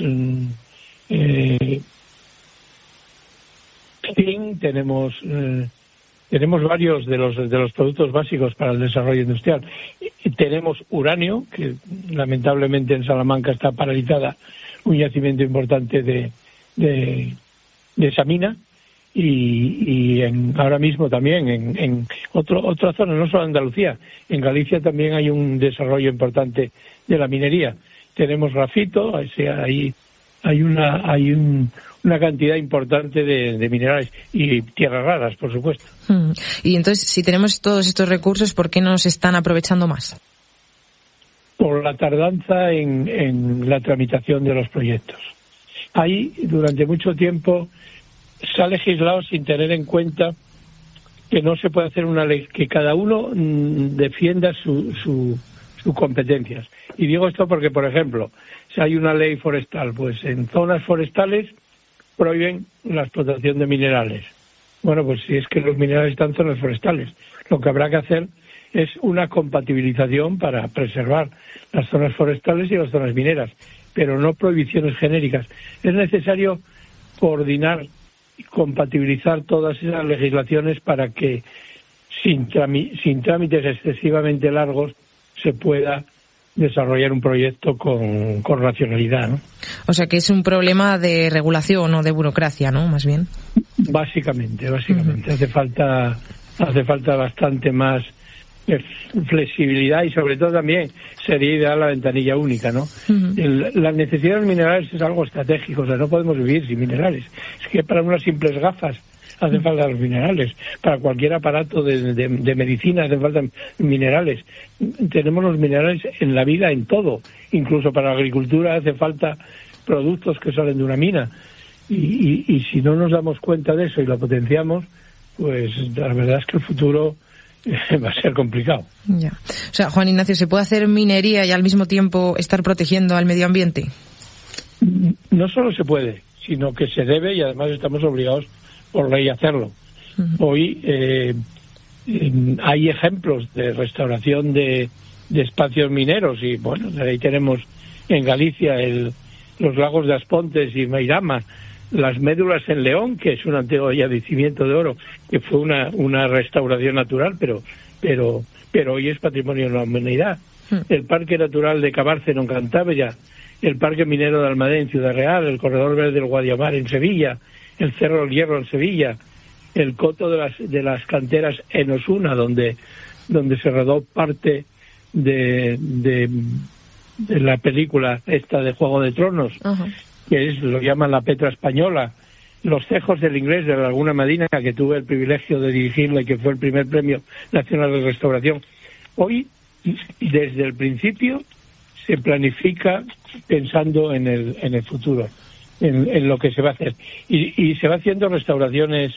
zinc, tenemos varios de los productos básicos para el desarrollo industrial. Tenemos uranio, que lamentablemente en Salamanca está paralizada, un yacimiento importante de esa mina, y ahora mismo también en otra zona, no solo Andalucía, en Galicia también hay un desarrollo importante de la minería. Tenemos grafito, hay una cantidad importante de minerales y tierras raras, por supuesto. Y entonces, si tenemos todos estos recursos, ¿por qué no se están aprovechando más? Por la tardanza en la tramitación de los proyectos. Ahí, durante mucho tiempo, se ha legislado sin tener en cuenta que no se puede hacer una ley, que cada uno defienda sus competencias. Y digo esto porque, por ejemplo, si hay una ley forestal, pues en zonas forestales prohíben la explotación de minerales. Bueno, pues si es que los minerales están en zonas forestales, lo que habrá que hacer es una compatibilización para preservar las zonas forestales y las zonas mineras, pero no prohibiciones genéricas. Es necesario coordinar y compatibilizar todas esas legislaciones para que sin trámites excesivamente largos se pueda desarrollar un proyecto con racionalidad, ¿no? O sea que es un problema de regulación o de burocracia, ¿no? Más bien. Básicamente. Hace falta bastante más flexibilidad y sobre todo también sería ideal la ventanilla única, ¿no? La necesidad de los minerales es algo estratégico, o sea, no podemos vivir sin minerales. Es que para unas simples gafas hacen falta los minerales, para cualquier aparato de medicina hacen falta minerales. Tenemos los minerales en la vida, en todo, incluso para la agricultura hace falta productos que salen de una mina, y si no nos damos cuenta de eso y lo potenciamos, pues la verdad es que el futuro va a ser complicado. Ya. O sea, Juan Ignacio, ¿se puede hacer minería y al mismo tiempo estar protegiendo al medio ambiente? No solo se puede, sino que se debe, y además estamos obligados por ley a hacerlo. Hoy hay ejemplos de restauración de espacios mineros, y bueno, ahí tenemos en Galicia los lagos de Aspontes y Meirama, las médulas en León, que es un antiguo yacimiento de oro, que fue una restauración natural, pero hoy es patrimonio de la humanidad. El Parque Natural de Cabárceno en Cantabria, el Parque Minero de Almadén en Ciudad Real, el Corredor Verde del Guadiamar en Sevilla, el Cerro del Hierro en Sevilla, el coto de las canteras en Osuna, donde se rodó parte de la película esta de Juego de Tronos, que lo llaman la Petra Española, los cejos del Inglés de la Laguna Medina, que tuve el privilegio de dirigirla y que fue el primer premio nacional de restauración. Hoy, desde el principio, se planifica pensando en el futuro, en lo que se va a hacer, y se va haciendo restauraciones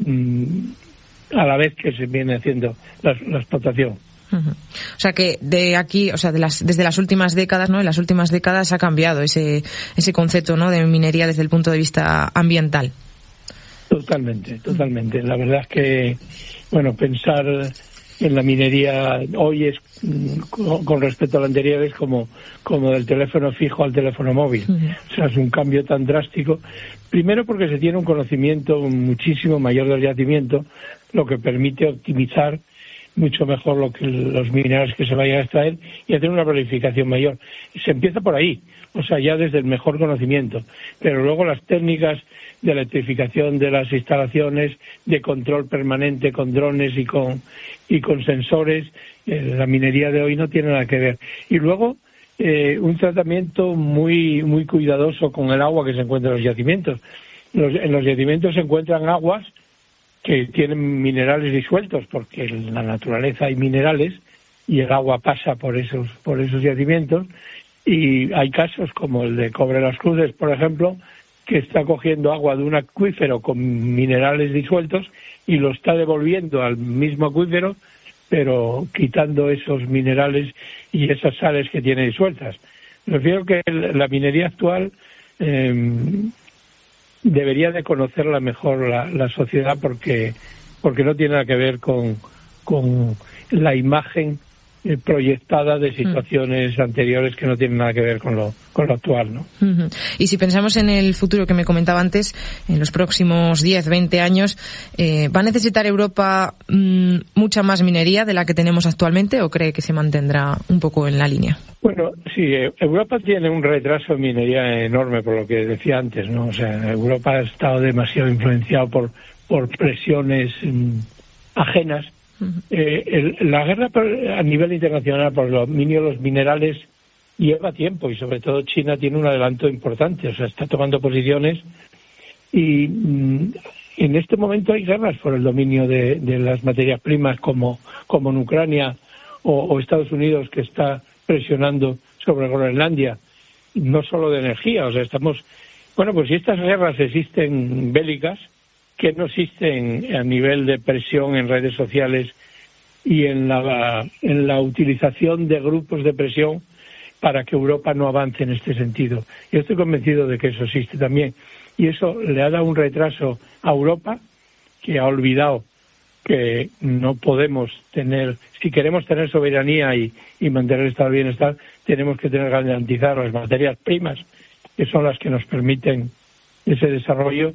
a la vez que se viene haciendo la explotación. O sea que de aquí, o sea, desde las últimas décadas, ¿no? En las últimas décadas ha cambiado ese concepto, ¿no? De minería desde el punto de vista ambiental. Totalmente. La verdad es que, bueno, pensar en la minería hoy es, con respecto a la anterior, es como del teléfono fijo al teléfono móvil. O sea, es un cambio tan drástico. Primero porque se tiene un conocimiento muchísimo mayor del yacimiento, lo que permite optimizar mucho mejor los minerales que se vayan a extraer y hacer una planificación mayor. Se empieza por ahí, o sea, ya desde el mejor conocimiento, pero luego las técnicas de electrificación de las instalaciones, de control permanente con drones y con sensores, la minería de hoy no tiene nada que ver. Y luego un tratamiento muy muy cuidadoso con el agua que se encuentra en los yacimientos. En los yacimientos se encuentran aguas que tienen minerales disueltos, porque en la naturaleza hay minerales y el agua pasa por esos yacimientos, y hay casos como el de Cobre Las Cruces, por ejemplo, que está cogiendo agua de un acuífero con minerales disueltos y lo está devolviendo al mismo acuífero, pero quitando esos minerales y esas sales que tiene disueltas. Prefiero que la minería actual debería de conocerla mejor la sociedad, porque no tiene nada que ver con con la imagen proyectada de situaciones anteriores que no tienen nada que ver con lo actual, ¿no? Y si pensamos en el futuro que me comentaba antes, en los próximos 10, 20 años, ¿va a necesitar Europa mucha más minería de la que tenemos actualmente o cree que se mantendrá un poco en la línea? Bueno, sí, Europa tiene un retraso en minería enorme, por lo que decía antes, ¿no? O sea, Europa ha estado demasiado influenciado por presiones ajenas. La guerra a nivel internacional por el dominio de los minerales lleva tiempo y sobre todo China tiene un adelanto importante, o sea, está tomando posiciones y en este momento hay guerras por el dominio de las materias primas como en Ucrania o Estados Unidos, que está presionando sobre Groenlandia, no solo de energía, o sea, pues si estas guerras existen bélicas, que no existen a nivel de presión en redes sociales y en la utilización de grupos de presión para que Europa no avance en este sentido. Yo estoy convencido de que eso existe también. Y eso le ha dado un retraso a Europa, que ha olvidado que no podemos tener, si queremos tener soberanía y mantener el estado de bienestar, tenemos que tener garantizar las materias primas, que son las que nos permiten ese desarrollo.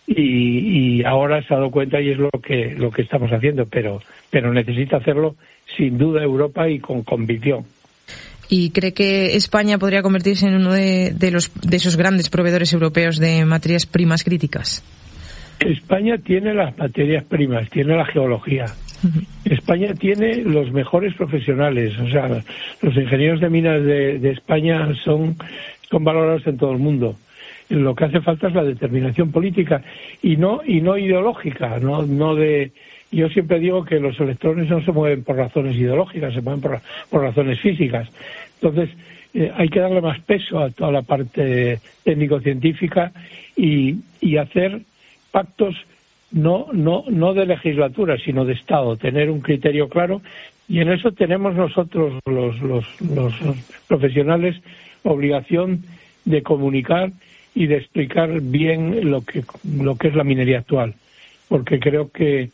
Y ahora se ha dado cuenta y es lo que estamos haciendo, pero necesita hacerlo sin duda Europa y con convicción. ¿Y cree que España podría convertirse en uno de esos grandes proveedores europeos de materias primas críticas? España tiene las materias primas, tiene la geología. España tiene los mejores profesionales, o sea, los ingenieros de minas de España son valorados en todo el mundo. Lo que hace falta es la determinación política y no ideológica, no de. Yo siempre digo que los electrones no se mueven por razones ideológicas, se mueven por razones físicas. Entonces hay que darle más peso a toda la parte técnico-científica y hacer pactos no de legislatura, sino de Estado, tener un criterio claro, y en eso tenemos nosotros los profesionales obligación de comunicar y de explicar bien lo que es la minería actual, porque creo que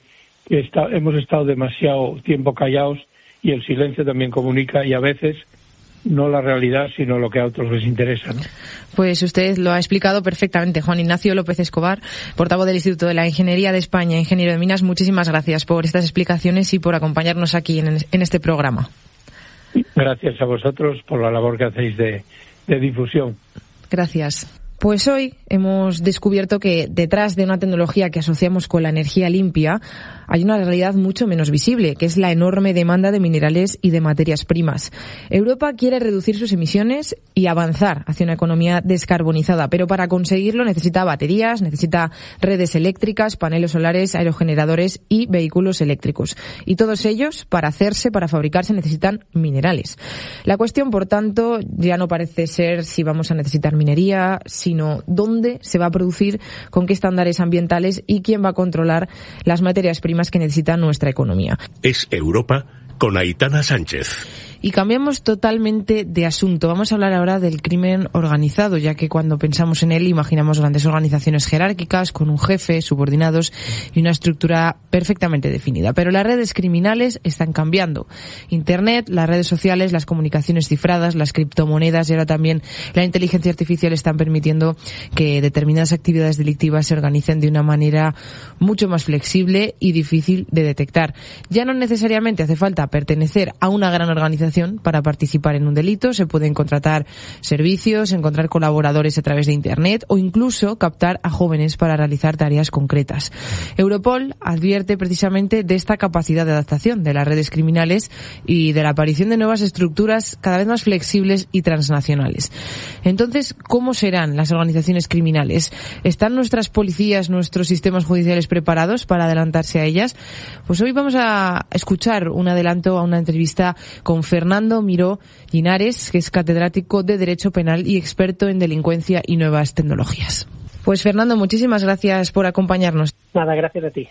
hemos estado demasiado tiempo callados y el silencio también comunica, y a veces no la realidad sino lo que a otros les interesa, ¿no? Pues usted lo ha explicado perfectamente. Juan Ignacio López Escobar, portavoz del Instituto de la Ingeniería de España, ingeniero de minas, muchísimas gracias por estas explicaciones y por acompañarnos aquí en este programa. Gracias a vosotros por la labor que hacéis de difusión. Gracias. Pues hoy hemos descubierto que detrás de una tecnología que asociamos con la energía limpia hay una realidad mucho menos visible, que es la enorme demanda de minerales y de materias primas. Europa quiere reducir sus emisiones y avanzar hacia una economía descarbonizada, pero para conseguirlo necesita baterías, necesita redes eléctricas, paneles solares, aerogeneradores y vehículos eléctricos. Y todos ellos, para fabricarse, necesitan minerales. La cuestión, por tanto, ya no parece ser si vamos a necesitar minería, sino dónde se va a producir, con qué estándares ambientales y quién va a controlar las materias primas que necesita nuestra economía. Es Europa con Aitana Sánchez. Y cambiamos totalmente de asunto. Vamos a hablar ahora del crimen organizado, ya que cuando pensamos en él imaginamos grandes organizaciones jerárquicas con un jefe, subordinados y una estructura perfectamente definida. Pero las redes criminales están cambiando. Internet, las redes sociales, las comunicaciones cifradas, las criptomonedas y ahora también la inteligencia artificial están permitiendo que determinadas actividades delictivas se organicen de una manera mucho más flexible y difícil de detectar. Ya no necesariamente hace falta pertenecer a una gran organización para participar en un delito. Se pueden contratar servicios, encontrar colaboradores a través de Internet o incluso captar a jóvenes para realizar tareas concretas. Europol advierte precisamente de esta capacidad de adaptación de las redes criminales y de la aparición de nuevas estructuras cada vez más flexibles y transnacionales. Entonces, ¿cómo serán las organizaciones criminales? ¿Están nuestras policías, nuestros sistemas judiciales preparados para adelantarse a ellas? Pues hoy vamos a escuchar un adelanto a una entrevista con Fernando Miró Linares, que es catedrático de Derecho Penal y experto en delincuencia y nuevas tecnologías. Pues Fernando, muchísimas gracias por acompañarnos. Nada, gracias a ti.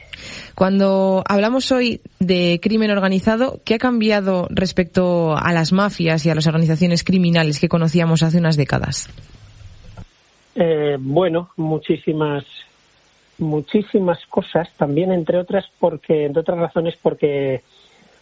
Cuando hablamos hoy de crimen organizado, ¿qué ha cambiado respecto a las mafias y a las organizaciones criminales que conocíamos hace unas décadas? Bueno, muchísimas cosas, también entre otras razones porque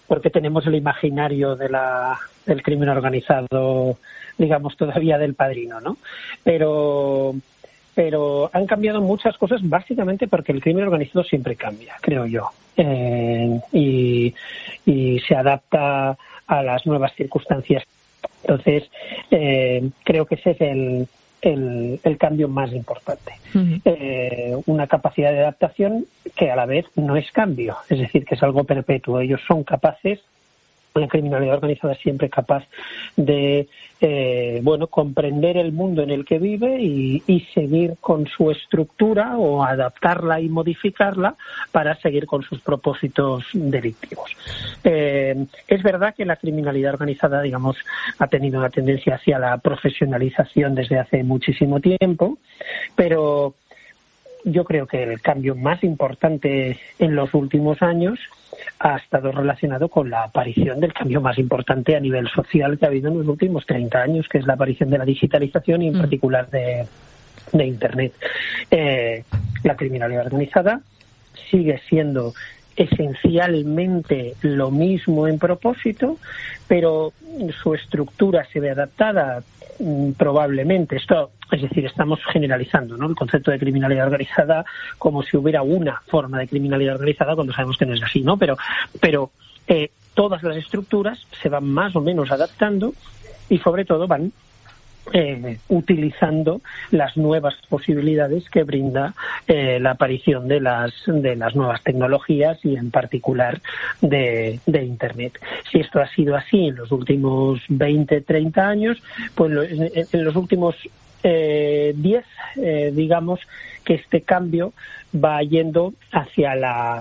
porque tenemos el imaginario del crimen organizado, digamos, todavía del Padrino, ¿no? Pero han cambiado muchas cosas, básicamente porque el crimen organizado siempre cambia, creo yo, y se adapta a las nuevas circunstancias. Entonces, creo que ese es el cambio más importante. Una capacidad de adaptación que a la vez no es cambio, es decir, que es algo perpetuo. Ellos son capaces, la criminalidad organizada es siempre capaz de comprender el mundo en el que vive y seguir con su estructura o adaptarla y modificarla para seguir con sus propósitos delictivos. Es verdad que la criminalidad organizada, digamos, ha tenido una tendencia hacia la profesionalización desde hace muchísimo tiempo, pero yo creo que el cambio más importante en los últimos años ha estado relacionado con la aparición del cambio más importante a nivel social que ha habido en los últimos 30 años, que es la aparición de la digitalización y en particular de Internet. La criminalidad organizada sigue siendo esencialmente lo mismo en propósito, pero su estructura se ve adaptada probablemente. Esto, es decir, estamos generalizando, ¿no?, el concepto de criminalidad organizada como si hubiera una forma de criminalidad organizada cuando sabemos que no es así, ¿no? Pero todas las estructuras se van más o menos adaptando y sobre todo van utilizando las nuevas posibilidades que brinda la aparición de las nuevas tecnologías y en particular de Internet. Si esto ha sido así en los últimos 20, 30 años, pues en los últimos 10, digamos que este cambio va yendo hacia la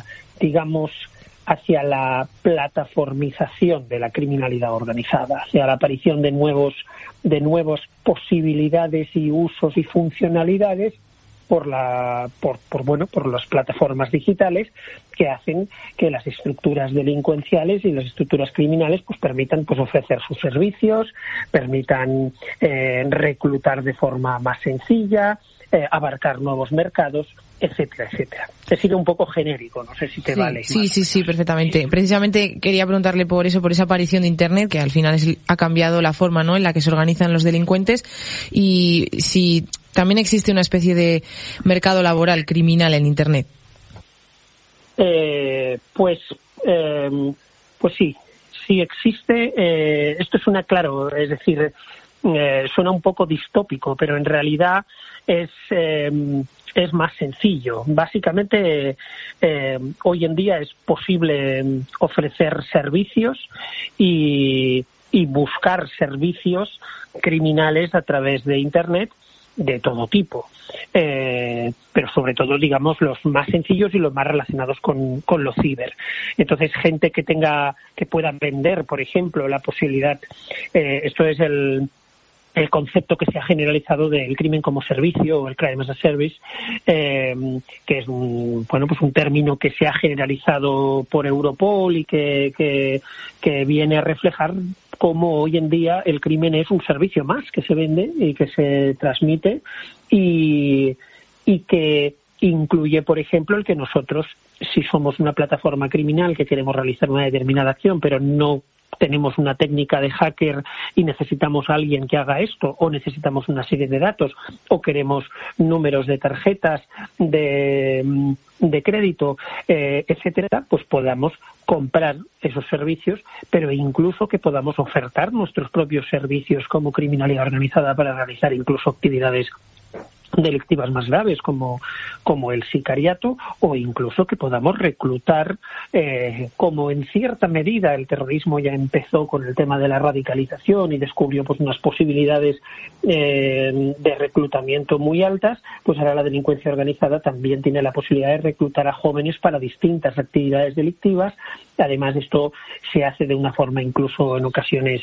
plataformización de la criminalidad organizada, hacia la aparición de nuevas posibilidades y usos y funcionalidades por las plataformas digitales que hacen que las estructuras delincuenciales y las estructuras criminales pues permitan pues ofrecer sus servicios, permitan reclutar de forma más sencilla, abarcar nuevos mercados, etcétera, etcétera. He sido un poco genérico, no sé si te vale. Sí, perfectamente. Precisamente quería preguntarle por eso, por esa aparición de Internet, que al final ha cambiado la forma, ¿no?, en la que se organizan los delincuentes, y si también existe una especie de mercado laboral criminal en Internet. Pues sí existe. Esto suena claro, es decir, suena un poco distópico, pero en realidad es más sencillo. Básicamente, hoy en día es posible ofrecer servicios y buscar servicios criminales a través de Internet de todo tipo, pero sobre todo, digamos, los más sencillos y los más relacionados con lo ciber. Entonces, gente que pueda vender, por ejemplo, la posibilidad, esto es el concepto que se ha generalizado del crimen como servicio o el crime as a service, que es un término que se ha generalizado por Europol y que viene a reflejar cómo hoy en día el crimen es un servicio más que se vende y que se transmite y que incluye, por ejemplo, el que nosotros, si somos una plataforma criminal que queremos realizar una determinada acción, pero no tenemos una técnica de hacker y necesitamos a alguien que haga esto, o necesitamos una serie de datos, o queremos números de tarjetas de crédito, etcétera, pues podamos comprar esos servicios, pero incluso que podamos ofertar nuestros propios servicios como criminalidad organizada para realizar incluso actividades delictivas más graves como el sicariato, o incluso que podamos reclutar, como en cierta medida el terrorismo ya empezó con el tema de la radicalización y descubrió pues unas posibilidades de reclutamiento muy altas, pues ahora la delincuencia organizada también tiene la posibilidad de reclutar a jóvenes para distintas actividades delictivas. Además, esto se hace de una forma incluso en ocasiones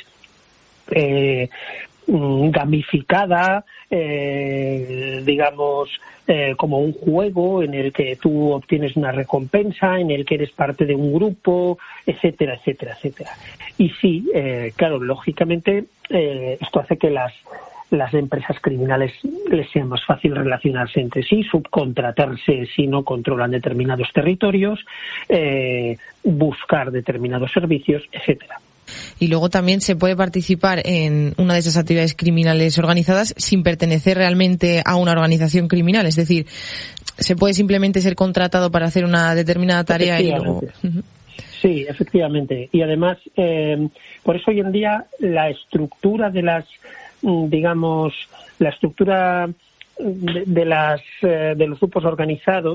gamificada, digamos, como un juego en el que tú obtienes una recompensa, en el que eres parte de un grupo, etcétera, etcétera, etcétera. Y sí, claro, lógicamente esto hace que las empresas criminales les sea más fácil relacionarse entre sí, subcontratarse si no controlan determinados territorios, buscar determinados servicios, etcétera. Y luego también se puede participar en una de esas actividades criminales organizadas sin pertenecer realmente a una organización criminal. Es decir, se puede simplemente ser contratado para hacer una determinada tarea y luego... Sí, efectivamente. Y además, por eso hoy en día la estructura de las, digamos, la estructura de los grupos organizados,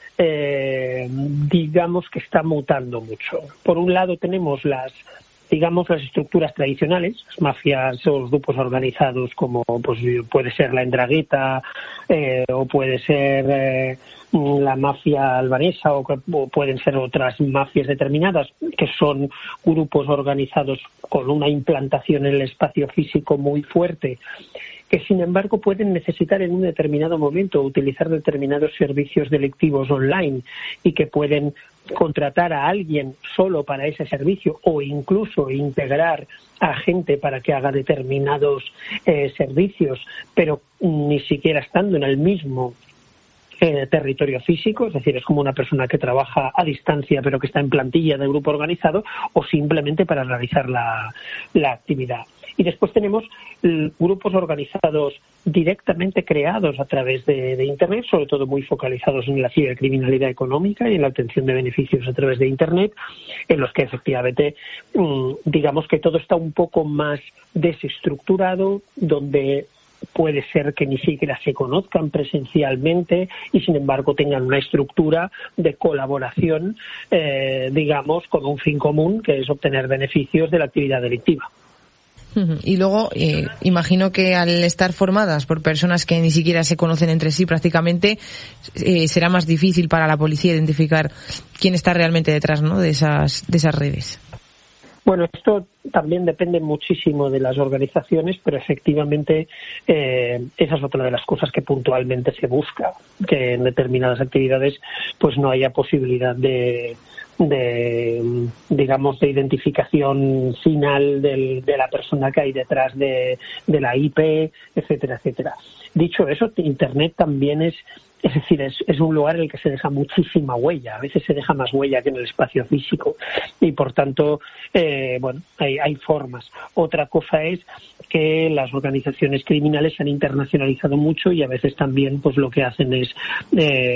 digamos que está mutando mucho. Por un lado tenemos las estructuras tradicionales, las mafias o los grupos organizados como pues puede ser la Ndrangheta o puede ser la mafia albanesa o pueden ser otras mafias determinadas que son grupos organizados con una implantación en el espacio físico muy fuerte, que sin embargo pueden necesitar en un determinado momento utilizar determinados servicios delictivos online y que pueden contratar a alguien solo para ese servicio o incluso integrar a gente para que haga determinados servicios, pero ni siquiera estando en el mismo territorio físico, es decir, es como una persona que trabaja a distancia pero que está en plantilla de grupo organizado o simplemente para realizar la actividad. Y después tenemos grupos organizados directamente creados a través de Internet, sobre todo muy focalizados en la cibercriminalidad económica y en la obtención de beneficios a través de Internet, en los que efectivamente digamos que todo está un poco más desestructurado, donde puede ser que ni siquiera se conozcan presencialmente y sin embargo tengan una estructura de colaboración, digamos, con un fin común, que es obtener beneficios de la actividad delictiva. Y luego, imagino que al estar formadas por personas que ni siquiera se conocen entre sí prácticamente, será más difícil para la policía identificar quién está realmente detrás, ¿no?, de esas redes. Bueno, esto también depende muchísimo de las organizaciones, pero efectivamente esa es otra de las cosas que puntualmente se busca, que en determinadas actividades pues no haya posibilidad de digamos de identificación final de la persona que hay detrás de la IP, etcétera, etcétera. Dicho eso, Internet también es decir, es un lugar en el que se deja muchísima huella, a veces se deja más huella que en el espacio físico y por tanto, bueno, hay formas. Otra cosa es que las organizaciones criminales se han internacionalizado mucho y a veces también pues lo que hacen es